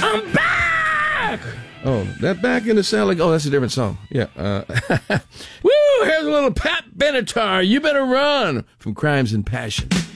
I'm back! Oh, that back in the sound like, oh, that's a different song. Yeah. Woo, here's a little Pat Benatar. You better run from Crimes and Passion.